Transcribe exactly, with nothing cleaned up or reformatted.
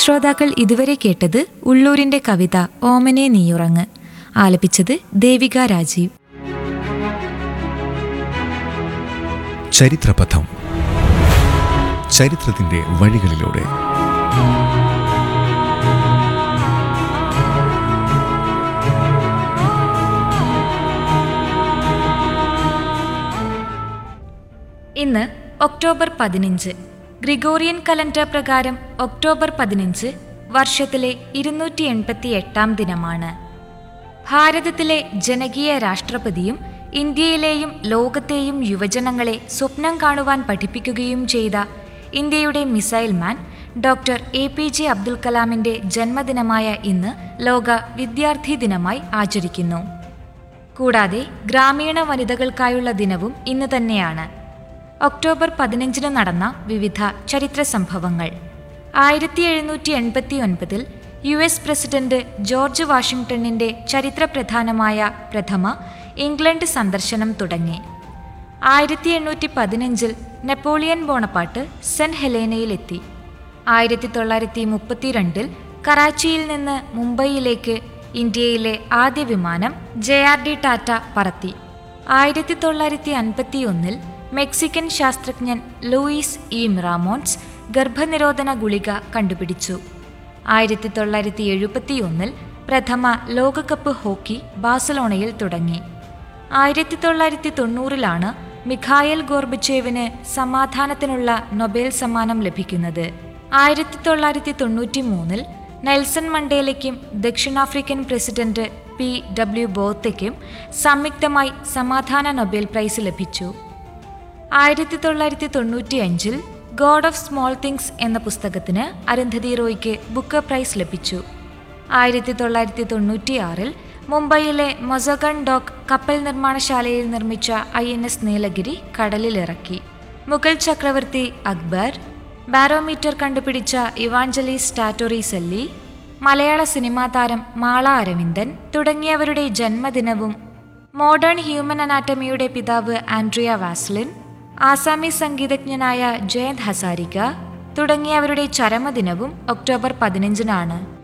ശ്രോതാക്കൾ ഇതുവരെ കേട്ടത് ഉള്ളൂരിന്റെ കവിത ഓമനെ നീയുറങ്ങ്. ആലപിച്ചത് ദേവിക രാജീവ്. ചരിത്രപഥം. ചരിത്രത്തിന്റെ വഴികളിലൂടെ. ഇന്ന് ഒക്ടോബർ പതിനഞ്ച്. ഗ്രിഗോറിയൻ കലണ്ടർ പ്രകാരം ഒക്ടോബർ പതിനഞ്ച് വർഷത്തിലെ ഇരുന്നൂറ്റി എൺപത്തി എട്ടാം ദിനമാണ്. ഭാരതത്തിലെ ജനകീയ രാഷ്ട്രപതിയും ഇന്ത്യയിലെയും ലോകത്തെയും യുവജനങ്ങളെ സ്വപ്നം കാണുവാൻ പഠിപ്പിക്കുകയും ചെയ്ത ഇന്ത്യയുടെ missile man doctor A P J Abdul കലാമിന്റെ ജന്മദിനമായ ഇന്ന് ലോക വിദ്യാർത്ഥി ദിനമായി ആചരിക്കുന്നു. കൂടാതെ ഗ്രാമീണ വനിതകൾക്കായുള്ള ദിനവും ഇന്ന് തന്നെയാണ്. ഒക്ടോബർ പതിനഞ്ചിന് നടന്ന വിവിധ ചരിത്ര സംഭവങ്ങൾ. ആയിരത്തി എഴുന്നൂറ്റി എൺപത്തി ഒൻപതിൽ യു എസ് പ്രസിഡന്റ് ജോർജ് വാഷിംഗ്ടണിന്റെ ചരിത്രപ്രധാനമായ പ്രഥമ ഇംഗ്ലണ്ട് സന്ദർശനം തുടങ്ങി. ആയിരത്തി എണ്ണൂറ്റി പതിനഞ്ചിൽ നെപ്പോളിയൻ ബോണപ്പാട്ട് സെന്റ് ഹെലേനയിലെത്തി. ആയിരത്തി തൊള്ളായിരത്തി മുപ്പത്തിരണ്ടിൽ കറാച്ചിയിൽ നിന്ന് മുംബൈയിലേക്ക് ഇന്ത്യയിലെ ആദ്യ വിമാനം ജെ ആർ ഡി ടാറ്റ പറത്തി. ആയിരത്തി തൊള്ളായിരത്തി അൻപത്തി ഒന്നിൽ മെക്സിക്കൻ ശാസ്ത്രജ്ഞൻ ലൂയിസ് ഇ മിറാമോൺസ് ഗർഭനിരോധന ഗുളിക കണ്ടുപിടിച്ചു. ആയിരത്തി തൊള്ളായിരത്തി എഴുപത്തി ഒന്നിൽ പ്രഥമ ലോകകപ്പ് ഹോക്കി ബാഴ്സലോണയിൽ തുടങ്ങി. ആയിരത്തി തൊള്ളായിരത്തി തൊണ്ണൂറിലാണ് മിഖായൽ ഗോർബച്ചേവിന് സമാധാനത്തിനുള്ള നൊബേൽ സമ്മാനം ലഭിക്കുന്നത്. ആയിരത്തി തൊള്ളായിരത്തി തൊണ്ണൂറ്റി മൂന്നിൽ നെൽസൺ മണ്ടേലയ്ക്കും ദക്ഷിണാഫ്രിക്കൻ പ്രസിഡന്റ് പി ഡബ്ല്യു ബോത്തയ്ക്കും സംയുക്തമായി സമാധാന നൊബേൽ പ്രൈസ് ലഭിച്ചു. ആയിരത്തി തൊള്ളായിരത്തി തൊണ്ണൂറ്റി അഞ്ചിൽ ഗോഡ് ഓഫ് സ്മോൾ തിങ്സ് എന്ന പുസ്തകത്തിന് അരുന്ധതി റോയ്ക്ക് ബുക്കർ പ്രൈസ് ലഭിച്ചു. ആയിരത്തി തൊള്ളായിരത്തി തൊണ്ണൂറ്റിയാറിൽ മുംബൈയിലെ മൊസഗൺ ഡോക്ക് കപ്പൽ നിർമ്മാണശാലയിൽ നിർമ്മിച്ച I N S Nilgiri കടലിലിറക്കി. Mughal ചക്രവർത്തി അക്ബർ, ബാരോമീറ്റർ കണ്ടുപിടിച്ച ഇവാഞ്ചലീസ് ടാറ്റോറിസെല്ലി, മലയാള സിനിമാ താരം മാള അരവിന്ദൻ തുടങ്ങിയവരുടെ ജന്മദിനവും, മോഡേൺ ഹ്യൂമൻ അനാറ്റമിയുടെ പിതാവ് Andrea Vaseline, Assamese സംഗീതജ്ഞനായ Jayant Hazarika തുടങ്ങിയവരുടെ ചരമദിനവും ഒക്ടോബർ പതിനഞ്ചിനാണ്.